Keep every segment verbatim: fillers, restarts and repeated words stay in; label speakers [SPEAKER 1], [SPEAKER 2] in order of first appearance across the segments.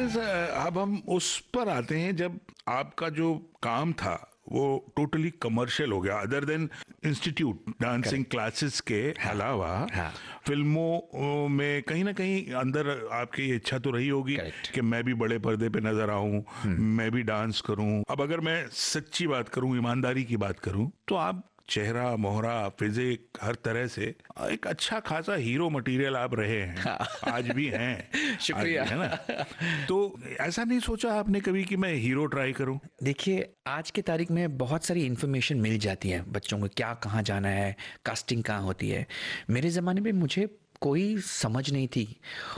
[SPEAKER 1] फिर अब हम उस पर आते हैं जब आपका जो काम था वो टोटली कमर्शियल हो गया, other than institute dancing classes के
[SPEAKER 2] हाँ,
[SPEAKER 1] अलावा
[SPEAKER 2] हाँ,
[SPEAKER 1] फिल्मों में कहीं ना कहीं अंदर आपकी ये इच्छा तो रही होगी
[SPEAKER 2] Correct.
[SPEAKER 1] कि मैं भी बड़े पर्दे पे नजर आऊं, मैं भी डांस करूं। अब अगर मैं सच्ची बात करूं, ईमानदारी की बात करूं, तो आप चेहरा मोहरा फिजिक हर तरह से एक अच्छा खासा हीरो मटेरियल आप रहे हैं, आज भी हैं।
[SPEAKER 2] शुक्रिया।
[SPEAKER 1] आज भी, है ना? तो ऐसा नहीं सोचा आपने कभी कि मैं हीरो ट्राई करूं?
[SPEAKER 2] देखिए, आज की तारीख में बहुत सारी इन्फॉर्मेशन मिल जाती है बच्चों को, क्या कहाँ जाना है, कास्टिंग कहाँ होती है। मेरे ज़माने में मुझे कोई समझ नहीं थी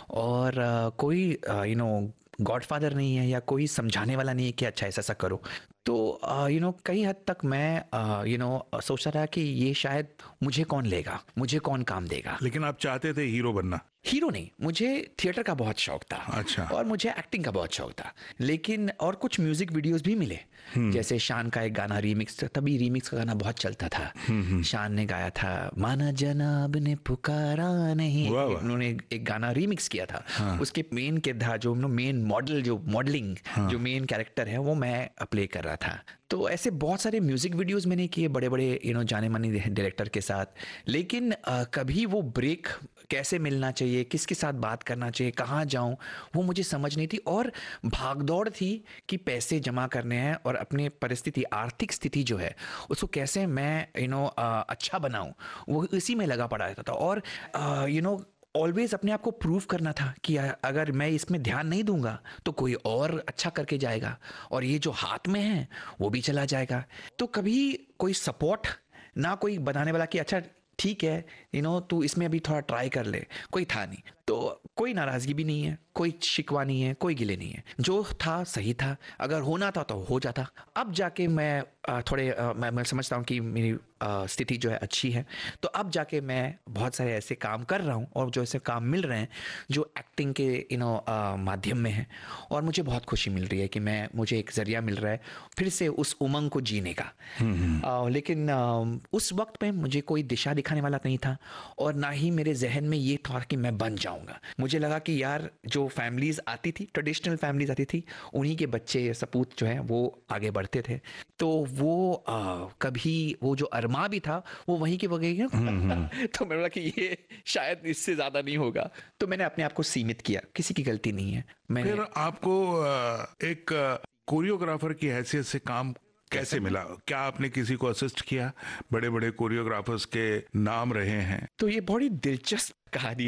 [SPEAKER 2] और uh, कोई यू नो गॉडफादर नहीं है या कोई समझाने वाला नहीं है कि अच्छा ऐसा ऐसा करो। तो यू नो कई हद तक मैं यू नो सोचता रहा कि ये शायद मुझे कौन लेगा, मुझे कौन काम देगा।
[SPEAKER 1] लेकिन आप चाहते थे हीरो बनना?
[SPEAKER 2] हीरो नहीं, मुझे थिएटर का बहुत शौक था।
[SPEAKER 1] अच्छा।
[SPEAKER 2] और मुझे एक्टिंग का बहुत शौक था। लेकिन और कुछ म्यूजिक वीडियोस भी मिले, जैसे शान का एक गाना रीमिक्स, तभी रीमिक्स का गाना बहुत चलता था। शान ने गाया था माना जनाब ने पुकारा नहीं,
[SPEAKER 1] वाह वाह।
[SPEAKER 2] उन्होंने एक गाना रीमिक्स किया था।
[SPEAKER 1] हाँ।
[SPEAKER 2] उसके मेन किरदार जो मेन मॉडल जो मॉडलिंग
[SPEAKER 1] हाँ।
[SPEAKER 2] जो मेन कैरेक्टर है वो मैं प्ले कर रहा था। तो ऐसे बहुत सारे म्यूजिक वीडियोस मैंने किए बड़े बड़े यू नो जाने माने डायरेक्टर के साथ। लेकिन आ, कभी वो ब्रेक कैसे मिलना चाहिए, किसके साथ बात करना चाहिए, कहाँ जाऊं, वो मुझे समझ नहीं थी। और भागदौड़ थी कि पैसे जमा करने हैं और अपने परिस्थिति, आर्थिक स्थिति जो है उसको कैसे मैं यू नो अच्छा बनाऊं, वो इसी में लगा पड़ा रहता था। और यू नो ऑलवेज अपने आप को प्रूव करना था कि अगर मैं इसमें ध्यान नहीं दूंगा तो कोई और अच्छा करके जाएगा और ये जो हाथ में है वो भी चला जाएगा। तो कभी कोई सपोर्ट ना, कोई बनाने वाला कि अच्छा ठीक है यू नो तू इसमें अभी थोड़ा ट्राई कर ले, कोई था नहीं। तो कोई नाराज़गी भी नहीं है, कोई शिकवा नहीं है, कोई गिले नहीं है। जो था सही था, अगर होना था तो हो जाता। अब जाके मैं थोड़े मैं, मैं समझता हूँ कि मेरी स्थिति जो है अच्छी है, तो अब जाके मैं बहुत सारे ऐसे काम कर रहा हूँ और जो ऐसे काम मिल रहे हैं जो एक्टिंग के यू नो माध्यम में है, और मुझे बहुत खुशी मिल रही है कि मैं मुझे एक जरिया मिल रहा है फिर से उस उमंग को जीने का। आ, लेकिन आ, उस वक्त में मुझे कोई दिशा दिखाने वाला नहीं था और ना ही मेरे जहन में ये था कि मैं बन जाऊंगा। मुझे लगा कि यार जो फैमिलीज आती थी, ट्रेडिशनल फैमिलीज आती थी, उन्हीं के बच्चे सपूत जो हैं वो आगे बढ़ते थे। तो वो आ, कभी वो जो अरमा भी था वो वहीं के वहीं तो मैंने बोला कि ये शायद इससे ज्यादा नहीं होगा, तो मैंने अपने आप को सीमित किया। किसी की गलती नहीं है। मैंने
[SPEAKER 1] फिर आपको एक कोरियोग्राफर की हैसियत से काम कैसे मिला? क्या आपने किसी को असिस्ट किया? बड़े बड़े कोरियोग्राफर्स के नाम रहे हैं।
[SPEAKER 2] तो ये बड़ी दिलचस्प कहानी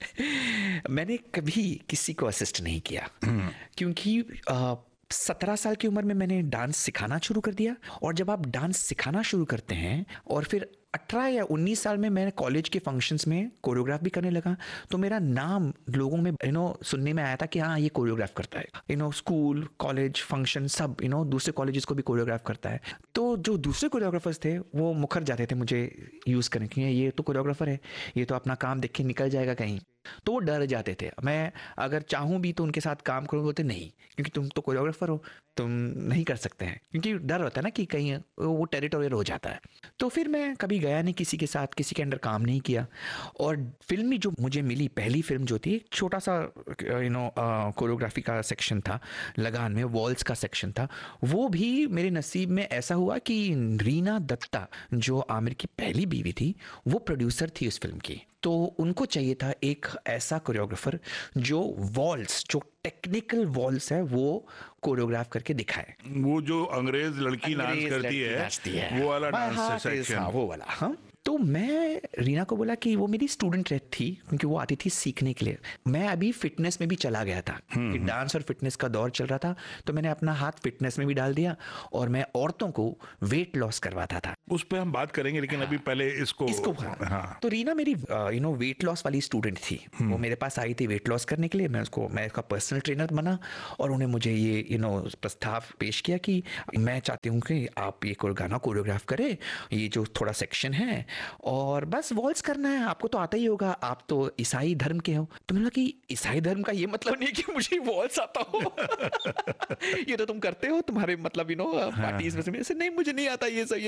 [SPEAKER 2] है। मैंने कभी किसी को असिस्ट नहीं किया क्योंकि आ, सत्रह साल की उम्र में मैंने डांस सिखाना शुरू कर दिया। और जब आप डांस सिखाना शुरू करते हैं और फिर अठारह या उन्नीस साल में मैं कॉलेज के फंक्शंस में कोरियोग्राफ भी करने लगा, तो मेरा नाम लोगों में यू नो सुनने में आया था कि हाँ ये कोरियोग्राफ करता है। You know school college function सब यू नो दूसरे कॉलेजेस को भी कोरियोग्राफ करता है। तो जो दूसरे कोरियोग्राफर्स थे वो मुखर जाते थे मुझे यूज़ करने के लिए, ये तो कोरियोग्राफर है, ये तो अपना काम देख के निकल जाएगा कहीं। तो वो डर जाते थे। मैं अगर चाहूँ भी तो उनके साथ काम करूँ, बोलते नहीं क्योंकि तुम तो कोरियोग्राफर हो, तुम नहीं कर सकते हैं, क्योंकि डर होता है ना कि कहीं वो टेरिटोरियल हो जाता है। तो फिर मैं कभी गया नहीं किसी के साथ, किसी के अंडर काम नहीं किया। और फिल्म जो मुझे मिली, पहली फिल्म जो थी, छोटा सा यू नो कोरियोग्राफी का सेक्शन था लगान में, वॉल्स का सेक्शन था। वो भी मेरे नसीब में ऐसा हुआ कि रीना दत्ता जो आमिर की पहली बीवी थी वो प्रोड्यूसर थी उस फिल्म की। तो उनको चाहिए था एक ऐसा कोरियोग्राफर जो वॉल्स, जो टेक्निकल वॉल्स है वो कोरियोग्राफ करके दिखाए।
[SPEAKER 1] वो जो अंग्रेज लड़की नाच
[SPEAKER 2] अंग्रेज
[SPEAKER 1] करती
[SPEAKER 2] लड़की
[SPEAKER 1] है,
[SPEAKER 2] नाचती है,
[SPEAKER 1] वो वाला
[SPEAKER 2] My
[SPEAKER 1] dance
[SPEAKER 2] heart is-
[SPEAKER 1] section.
[SPEAKER 2] हाँ, वो वाला। हाँ, तो मैं रीना को बोला कि वो मेरी स्टूडेंट थी क्योंकि वो आती थी सीखने के लिए। मैं अभी फिटनेस में भी चला गया था कि डांस और फिटनेस का दौर चल रहा था, तो मैंने अपना हाथ फिटनेस में भी डाल दिया और मैं औरतों को वेट लॉस करवाता था।
[SPEAKER 1] उस पे हम बात करेंगे, लेकिन हाँ, अभी पहले इसको
[SPEAKER 2] इसको हाँ। हाँ। तो रीना मेरी यू नो वेट लॉस वाली स्टूडेंट थी। वो मेरे पास आई थी वेट लॉस करने के लिए। मैं उसको मैं उसका पर्सनल ट्रेनर बना और उन्हें मुझे ये यू नो प्रस्ताव पेश किया कि मैं चाहती हूँ कि आप ये गाना कोरियोग्राफ करें, ये जो थोड़ा सेक्शन है, और बस वॉल्स करना है, आपको तो आता ही होगा, आप तो ईसाई धर्म के हो। तो मैंने कहा कि ईसाई धर्म का ये मतलब नहीं कि मुझे वॉल्स आता हो। ये तो तुम करते हो तुम्हारे मतलब यू नो पार्टीज में से। नहीं, मुझे नहीं आता ये सब, ये तो एक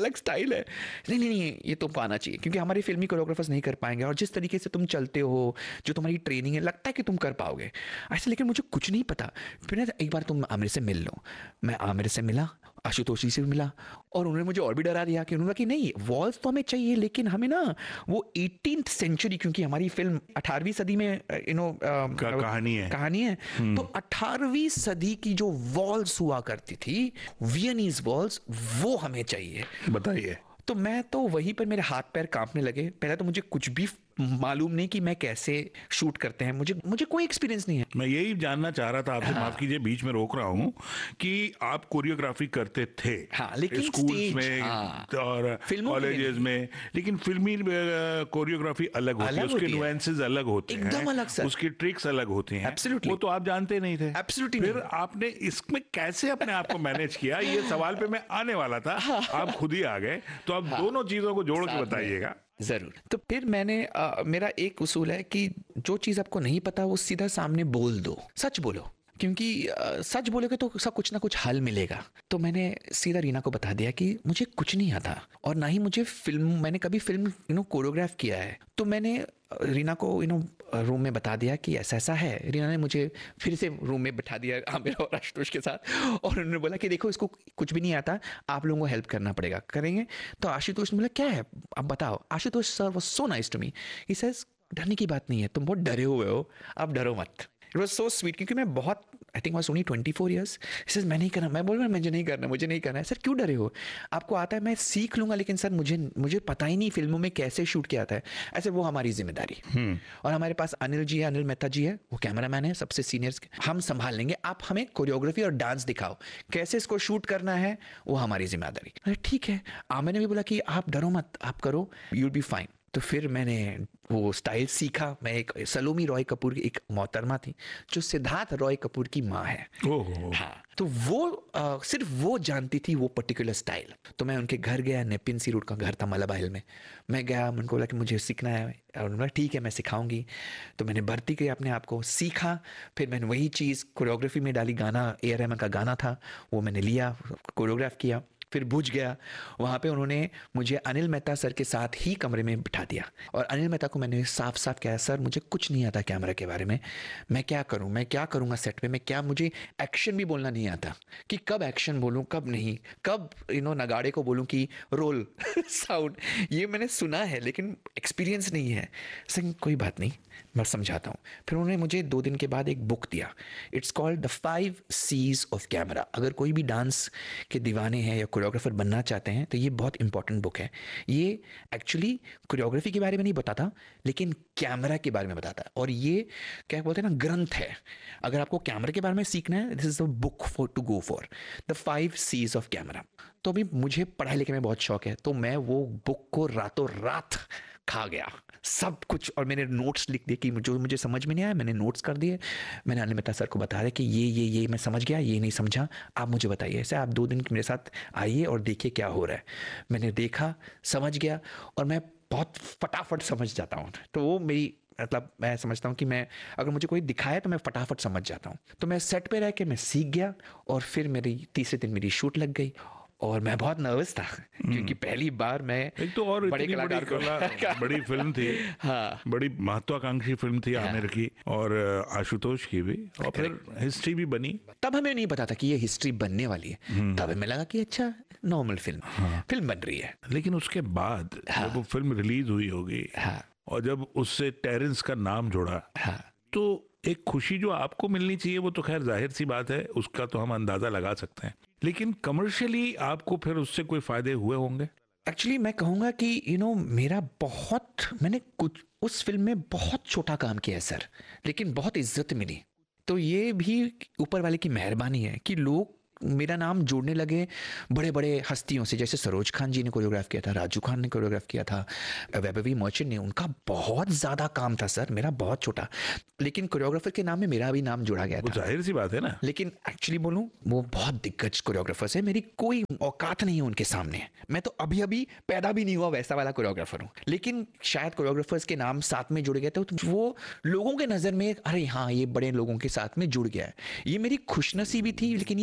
[SPEAKER 2] अलग स्टाइल है, नहीं नहीं नहीं ये तुमको आना चाहिए, क्योंकि हमारे फिल्मी कोरियोग्राफर्स नहीं कर पाएंगे, और जिस तरीके से तुम चलते हो, जो तुम्हारी ट्रेनिंग है, लगता है कि तुम कर पाओगे ऐसे, लेकिन मुझे कुछ नहीं पता। फिर ना एक बार तुम आमिर से मिल लो। मैं आमिर से मिला, आशुतोष जी से भी मिला, और उन्होंने मुझे और भी डरा दिया कि उन्होंने कहा कि नहीं वॉल्स तो हमें चाहिए, लेकिन हमें ना वो एटीन्थ सेंचुरी, क्योंकि हमारी फिल्म अठारहवीं सदी में यू नो
[SPEAKER 1] का, कहानी है
[SPEAKER 2] कहानी है, तो अठारहवीं सदी की जो वॉल्स हुआ करती थी, वियनीज वॉल्स, वो हमें चाहिए।
[SPEAKER 1] बताइए।
[SPEAKER 2] तो मैं तो वहीं पर मेरे हाथ पैर कांपने लगे। पहले तो मुझे कुछ भी मालूम नहीं कि मैं कैसे शूट करते हैं, मुझे मुझे कोई एक्सपीरियंस नहीं है।
[SPEAKER 1] मैं यही जानना चाह रहा था आपसे,
[SPEAKER 2] हाँ।
[SPEAKER 1] माफ कीजिए बीच में रोक रहा हूँ, कि आप कोरियोग्राफी करते थे
[SPEAKER 2] हाँ, लेकिन
[SPEAKER 1] स्कूल्स
[SPEAKER 2] स्टेज,
[SPEAKER 1] में
[SPEAKER 2] हाँ,
[SPEAKER 1] और
[SPEAKER 2] फिल्मों में
[SPEAKER 1] कॉलेजेस
[SPEAKER 2] नहीं।
[SPEAKER 1] में, लेकिन फिल्मी कोरियोग्राफी अलग होती है,
[SPEAKER 2] अलग
[SPEAKER 1] उसके
[SPEAKER 2] होती है।
[SPEAKER 1] नुएंसेस अलग होते हैं,
[SPEAKER 2] एकदम अलग सर।
[SPEAKER 1] उसकी ट्रिक्स अलग होती हैं।
[SPEAKER 2] Absolutely।
[SPEAKER 1] वो तो आप जानते नहीं थे।
[SPEAKER 2] Absolutely
[SPEAKER 1] फिर
[SPEAKER 2] नहीं।
[SPEAKER 1] आपने इसमें कैसे अपने आप को मैनेज किया, ये सवाल पे मैं आने वाला था, आप खुद ही आ गए, तो आप दोनों चीजों को जोड़ के
[SPEAKER 2] साथ में।
[SPEAKER 1] बताइएगा।
[SPEAKER 2] जरूर। तो फिर मैंने आ, मेरा एक उसूल है कि जो चीज़ आपको नहीं पता वो सीधा सामने बोल दो, सच बोलो, क्योंकि आ, सच बोलोगे तो सब कुछ ना कुछ हल मिलेगा। तो मैंने सीधा रीना को बता दिया कि मुझे कुछ नहीं आता, और ना ही मुझे फिल्म, मैंने कभी फिल्म यू नो कोरियोग्राफ किया है। तो मैंने रीना को यू नो रूम में बता दिया कि ऐसा ऐसा है। रीना ने मुझे फिर से रूम में बैठा दिया आमिर और आशुतोष के साथ, और उन्होंने बोला कि देखो इसको कुछ भी नहीं आता, आप लोगों को हेल्प करना पड़ेगा, करेंगे। तो आशुतोष ने बोला क्या है आप बताओ। Ashutosh sir was so nice to me, he says डरने की बात नहीं है, तुम बहुत डरे हुए हो, आप डरो मत। इट वॉज सो स्वीट, क्योंकि मैं बहुत, I think was only twenty four years. Sir मैं नहीं करना, मैं बोल रहा मुझे नहीं करना, मुझे नहीं करना है। सर क्यों डरे हो, आपको आता है, मैं सीख लूंगा, लेकिन सर मुझे मुझे पता ही नहीं फिल्मों में कैसे शूट किया जाता है। ऐसे वो हमारी जिम्मेदारी। और हमारे पास अनिल जी है, अनिल मेहता जी है, वो कैमरामैन है, सबसे सीनियर्स, हम संभाल लेंगे, आप हमें कोरियोग्राफी और डांस दिखाओ, कैसे इसको शूट करना है वो हमारी जिम्मेदारी। अरे ठीक है। आमिर ने भी बोला कि आप डरो मत, आप करो, यू विल बी फाइन। तो फिर मैंने वो स्टाइल सीखा। मैं एक सलोमी रॉय कपूर की एक मोहतरमा थी जो सिद्धार्थ रॉय कपूर की माँ है।
[SPEAKER 1] ओहो।
[SPEAKER 2] हाँ, तो वो आ, सिर्फ वो जानती थी वो पर्टिकुलर स्टाइल। तो मैं उनके घर गया, नेपिन सी रोड का घर था मलाबा हिल में। मैं गया, उनको बोला कि मुझे सीखना है, और उन्होंने ठीक है मैं सिखाऊंगी। तो मैंने भर्ती किया अपने आप को, सीखा। फिर मैंने वही चीज़ कोरियोग्राफी में डाली। गाना ए आर रहमान का गाना था, वो मैंने लिया, कोरियोग्राफ किया। फिर बुझ गया। वहाँ पे उन्होंने मुझे अनिल मेहता सर के साथ ही कमरे में बिठा दिया, और अनिल मेहता को मैंने साफ साफ कहा, सर मुझे कुछ नहीं आता कैमरा के बारे में, मैं क्या करूँ, मैं क्या करूँगा सेट पे, मैं क्या, मुझे एक्शन भी बोलना नहीं आता, कि कब एक्शन बोलूँ कब नहीं, कब यू नो नगाड़े को बोलूँ कि रोल साउंड, ये मैंने सुना है लेकिन एक्सपीरियंस नहीं है। सर कोई बात नहीं, मैं समझाता हूँ। फिर उन्होंने मुझे दो दिन के बाद एक बुक दिया, it's called the five Cs of camera. अगर कोई भी डांस के दीवाने हैं या कोरियोग्राफर बनना चाहते हैं तो ये बहुत इंपॉर्टेंट बुक है। ये एक्चुअली कोरियोग्राफी के बारे में नहीं बताता, लेकिन कैमरा के बारे में बताता है, और ये क्या बोलते हैं ना, ग्रंथ है। अगर आपको कैमरा के बारे में सीखना है, this is the book for to go for, the five Cs of camera. तो अभी मुझे पढ़ाई लिखे में बहुत शौक है, तो मैं वो बुक को रातों रात खा गया सब कुछ, और मैंने नोट्स लिख दिए कि जो मुझे समझ में नहीं आया मैंने नोट्स कर दिए। मैंने अनिल मेहता सर को बता रहा कि ये ये ये मैं समझ गया, ये नहीं समझा, आप मुझे बताइए। ऐसे आप दो दिन मेरे साथ आइए और देखिए क्या हो रहा है। मैंने देखा, समझ गया, और मैं बहुत फटाफट समझ जाता हूँ। तो वो मेरी, मतलब मैं समझता हूँ कि मैं, अगर मुझे कोई दिखाए तो मैं फटाफट समझ जाता हूँ। तो मैं सेट पे रह के मैं सीख गया, और फिर मेरी तीसरे दिन मेरी शूट लग गई, और मैं बहुत नर्वस था क्योंकि पहली बार मैं
[SPEAKER 1] एक तो और
[SPEAKER 2] बड़े
[SPEAKER 1] इतनी बड़ी
[SPEAKER 2] कलाकार को
[SPEAKER 1] कला, बड़ी फिल्म थी,
[SPEAKER 2] हाँ,
[SPEAKER 1] बड़ी महत्वाकांक्षी फिल्म थी आमिर की और आशुतोष की भी, और फिर हिस्ट्री भी बनी।
[SPEAKER 2] तब हमें नहीं पता था कि ये हिस्ट्री बनने वाली है, तब हमें लगा कि अच्छा नॉर्मल फिल्म
[SPEAKER 1] हाँ।
[SPEAKER 2] फिल्म बन रही है।
[SPEAKER 1] लेकिन उसके बाद
[SPEAKER 2] हाँ।
[SPEAKER 1] जब वो फिल्म रिलीज हुई होगी,
[SPEAKER 2] हाँ,
[SPEAKER 1] और जब उससे टेरेंस का नाम जोड़ा,
[SPEAKER 2] हाँ,
[SPEAKER 1] तो एक खुशी जो आपको मिलनी चाहिए वो तो खैर जाहिर सी बात है, उसका तो हम अंदाजा लगा सकते हैं, लेकिन कमर्शियली आपको फिर उससे कोई फायदे हुए होंगे?
[SPEAKER 2] एक्चुअली मैं कहूँगा कि यू नो मेरा बहुत, मैंने कुछ उस फिल्म में बहुत छोटा काम किया है सर, लेकिन बहुत इज्जत मिली। तो ये भी ऊपर वाले की मेहरबानी है कि लोग मेरा नाम जोड़ने लगे बड़े बड़े हस्तियों से, जैसे सरोज खान जी ने कोरियोग्राफ किया था, राजू खान ने कोरियोग्राफ किया था, वैभवी मर्चेंट ने, उनका बहुत ज़्यादा काम था सर, मेरा बहुत छोटा, लेकिन कोरियोग्राफर के नाम में मेरा भी नाम जोड़ा गया
[SPEAKER 1] वो
[SPEAKER 2] था।
[SPEAKER 1] जाहिर सी बात है ना।
[SPEAKER 2] लेकिन एक्चुअली बोलूं, वो बहुत दिग्गज कोरियोग्राफर्स है, मेरी कोई औकात नहीं है उनके सामने। मैं तो अभी अभी पैदा भी नहीं हुआ वैसा वाला कोरियोग्राफर हूँ, लेकिन शायद कोरियोग्राफर्स के नाम साथ में जुड़ गए थे, तो वो लोगों के नज़र में अरे हाँ ये बड़े लोगों के साथ में जुड़ गया है। ये मेरी खुशनसीबी थी, लेकिन ये सत्य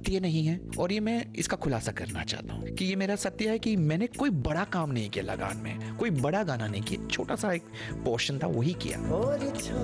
[SPEAKER 2] सत्य नहीं है, और ये मैं इसका खुलासा करना चाहता हूँ कि ये मेरा सत्य है कि मैंने कोई बड़ा काम नहीं किया लगान में, कोई बड़ा गाना नहीं किया, छोटा सा एक पोर्शन था वही किया।